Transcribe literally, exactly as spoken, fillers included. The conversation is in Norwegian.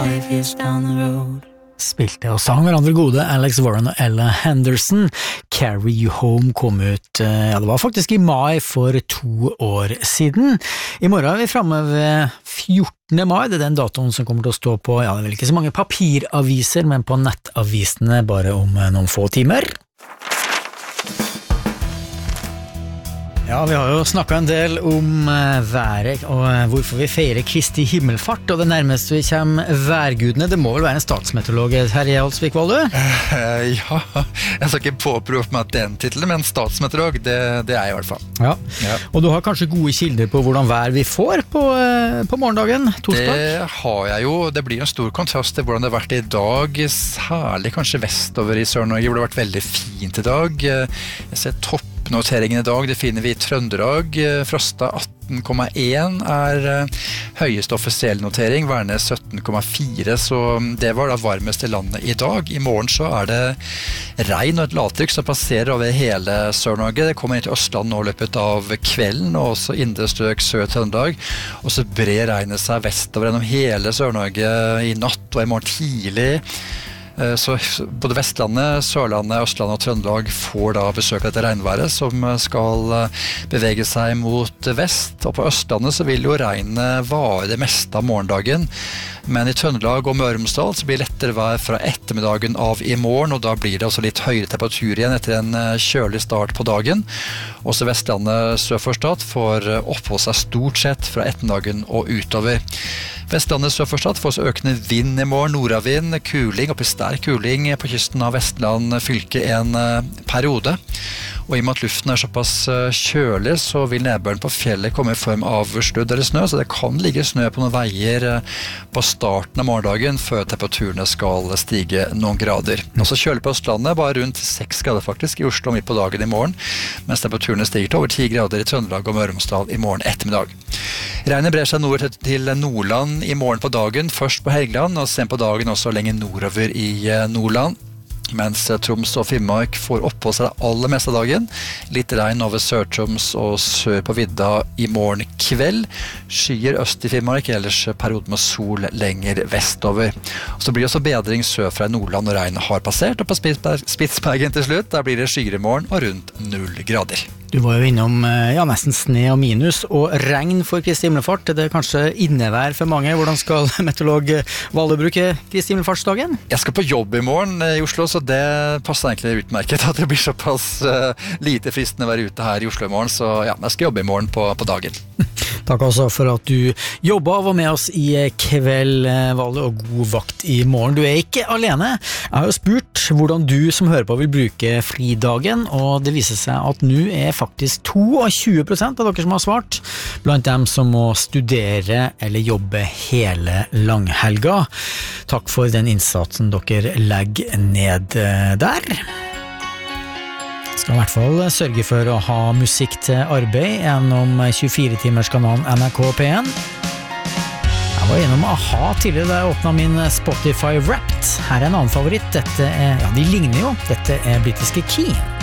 five years down the road. Spilte og sang hverandre gode Alex Warren og Ella Henderson. Carry You Home kom ut, ja det var faktisk i mai for to år siden. I morgen er vi fremme ved fjortende mai, det er den datoen som kommer til å stå på, ja det er vel ikke så mange papiraviser, men på nettavisene bare om noen få timer. Ja, vi har jo snakket en del om uh, været og uh, hvorfor vi feirer Kristi himmelfart, og det nærmeste vi kommer værgudene, det må vel være en statsmeteorolog, Terje Alsvik Valdu? Uh, ja, jeg skal ikke påprøve meg den titelen, men statsmeteorolog, det, det er jeg i hvert fall. Ja. Ja, og du har kanskje gode kilder på hvordan vær vi får på, uh, på morgendagen, torsdag? Det har jeg jo, det blir en stor kontrast til hvordan det har vært i dag, særlig kanskje vestover i Sør-Norge, hvor det har vært veldig fint i dag. Jeg ser topp Noteringen i dag, det finner vi i Trøndelag. Frosta atten komma en er høyeste offisiell notering, Værnes sytten komma fire, så det var da varmeste landet i dag. I morgen så er det regn og et lavtrykk som passerer over hele Sør-Norge. Det kommer inn til Østland nå i løpet av kvelden, og også indre strøk Sør-Trøndelag. Og så brer regnet seg vestover gjennom hele Sør-Norge i natt og i morgen tidlig. Så både Vestlandet, Sørlandet, Østlandet og Trøndelag får da besøk av dette regnværet som skal bevege seg mot vest. Og på Østlandet så vil jo regnet vare det meste av morgendagen. Men i Trøndelag og Møre og Romsdal så blir det lettere vær fra ettermiddagen av i morgen, og da blir det også litt høyere temperatur igjen etter en kjølig start på dagen. Også Vestlandet sør for Stad får oppholde seg stort sett fra ettermiddagen og utover. Vestlandet sør for Stad får så økende vind i morgen, nordavind, kuling, oppi sterk kuling på kysten av Vestland fylke en periode. Og i og med at luften er såpass kjølig, så vil nedbøren på fjellet komme i form av sludd eller snø, så det kan ligge snø på noen veier på starten av morgendagen før temperaturene skal stige noen grader. Også kjølig på Østlandet, bare rundt seks grader faktisk i Oslo midt på dagen i morgen, mens temperaturene stiger til over ti grader i Trøndelag og Møre og Romsdal i morgen ettermiddag. Regnet brer seg nord til Nordland i morgen på dagen, først på Helgeland, og sen på dagen også lenger nordover i Nordland. Mens Troms og Finnmark får oppå seg det aller meste av dagen. Litt regn over Sør-Troms og sør på vidda i morgen kveld. Skyer øst i Finnmark, ellers periode med sol lenger vestover. Så blir det også bedring sør fra Nordland når regnet har passert, og på Spitsbergen til slutt, der blir det skyer i morgen og rundt null grader. Du var jo innom ja, nesten sne og minus, og regn for Kristi himmelfart. Det er kanskje innevær for mange. Hvordan skal meteorolog Valde bruke Kristi himmelfartsdagen? Jeg skal på jobb i morgen i Oslo, så det passer egentlig utmerket at det blir såpass uh, lite fristende å være ute her i Oslo i morgen. Så ja, jeg skal jobbe i morgen på, på dagen. Takk også for at du jobbet og var med oss i kveld, Valde, og god vakt i morgen. Du er ikke alene. Jeg har jo spurt hvordan du som hører på vil bruke fridagen, og det viser seg at nå er faktisk tjueto prosent av dere som har svart, blant dem som må studere eller jobbe hele langhelga. Takk for den innsatsen dere legger ned der. Skal i hvert fall sørge for å ha musikk til arbeid gjennom tjuefire timers kanalen N R K P en. Jeg var innom A-ha tidligere da jeg åpnet min Spotify Wrapped. Her er en annen favoritt. Dette er, ja, de ligner jo. Dette er britiske Key.